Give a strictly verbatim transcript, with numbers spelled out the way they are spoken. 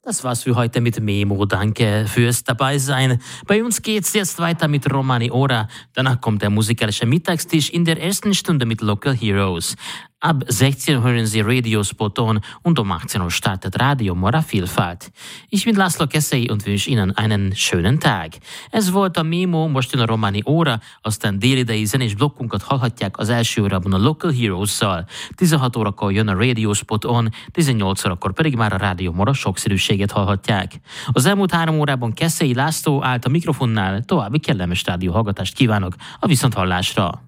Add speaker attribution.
Speaker 1: Das war's für heute mit Memo. Danke fürs Dabeisein. Bei uns geht's jetzt weiter mit Romani Ora. Danach kommt der musikalische Mittagstisch in der ersten Stunde mit Local Heroes. Ab sechzehn Uhr hören Sie Radio Spot On und um achtzehn Uhr startet Radio Mora Vielfalt. Ich bin László Keszei und wünsche Ihnen einen schönen Tag. Ez volt a Memo, most jön a Romani Óra, aztán délidei zenés blokkunkat hallhatják az első órában a Local Heroes-szal. tizenhat órakor jön a Radio Spot On, tizennyolc órakor pedig már a Radio Mora sokszínűséget hallhatják. Az elmúlt három órában Keszei László állt a mikrofonnál, további kellemes rádióhallgatást kívánok a viszonthallásra.